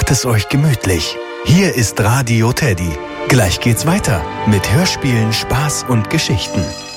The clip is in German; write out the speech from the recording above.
Macht es euch gemütlich. Hier ist Radio Teddy. Gleich geht's weiter mit Hörspielen, Spaß und Geschichten.